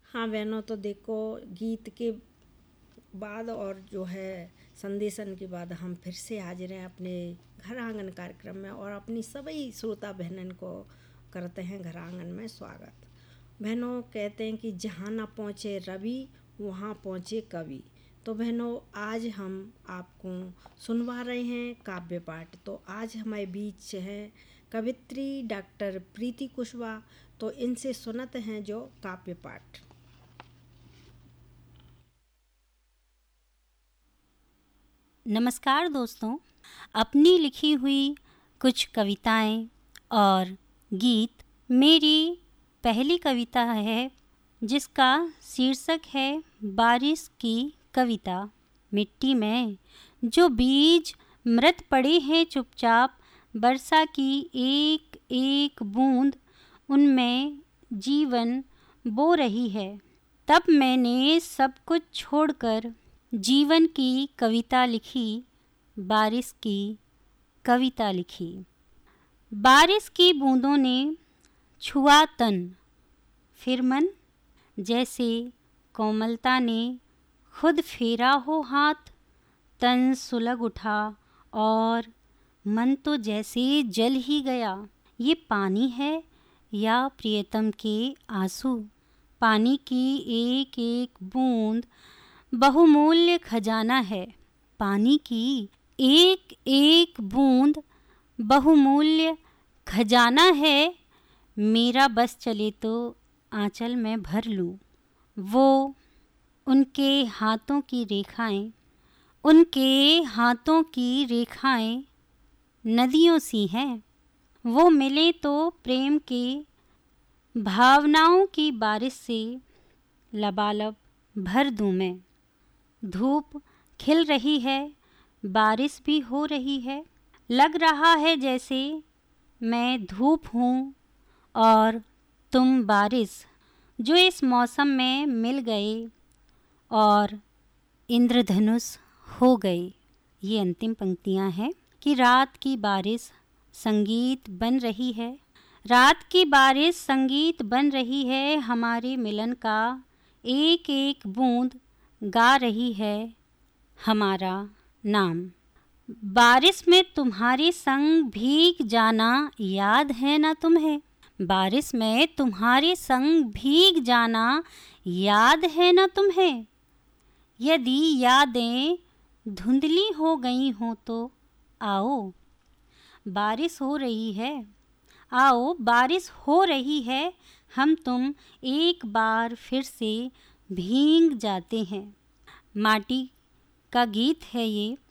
हाँ बहनों, तो देखो, गीत के बाद और जो है संदेशन के बाद हम फिर से हाजिर हैं अपने घर आंगन कार्यक्रम में, और अपनी सभी श्रोता बहनन को करते हैं घर आंगन में स्वागत। बहनों, कहते हैं कि जहाँ ना पहुँचे रवि वहाँ पहुँचे कवि। तो बहनों, आज हम आपको सुनवा रहे हैं काव्य पाठ। तो आज हमारे बीच हैं कवित्री डॉक्टर प्रीति कुशवाहा। तो इनसे सुनते हैं जो काव्य पाठ। नमस्कार दोस्तों, अपनी लिखी हुई कुछ कविताएं और गीत। मेरी पहली कविता है जिसका शीर्षक है बारिश की कविता। मिट्टी में जो बीज मृत पड़े हैं चुपचाप, वर्षा की एक एक बूंद उनमें जीवन बो रही है। तब मैंने सब कुछ छोड़कर जीवन की कविता लिखी, बारिश की कविता लिखी। बारिश की बूंदों ने छुआ तन, फिर मन, जैसे कोमलता ने खुद फेरा हो हाथ। तन सुलग उठा और मन तो जैसे जल ही गया। ये पानी है या प्रियतम के आंसू? पानी की एक एक बूंद बहुमूल्य खजाना है। पानी की एक एक बूंद बहुमूल्य खजाना है। मेरा बस चले तो आंचल में भर लूं। वो उनके हाथों की रेखाएं, उनके हाथों की रेखाएं नदियों सी हैं। वो मिले तो प्रेम के भावनाओं की बारिश से लबालब भर दूं मैं। धूप खिल रही है, बारिश भी हो रही है। लग रहा है जैसे मैं धूप हूँ और तुम बारिश, जो इस मौसम में मिल गए और इंद्रधनुष हो गए। ये अंतिम पंक्तियाँ हैं कि रात की बारिश संगीत बन रही है। रात की बारिश संगीत बन रही है। हमारे मिलन का एक एक बूंद गा रही है हमारा नाम। बारिश में तुम्हारे संग भीग जाना याद है ना तुम्हें? बारिश में तुम्हारे संग भीग जाना याद है ना तुम्हें? यदि यादें धुंधली हो गई हो तो आओ, बारिश हो रही है। आओ, बारिश हो रही है। हम तुम एक बार फिर से भीग जाते हैं। माटी का गीत है ये।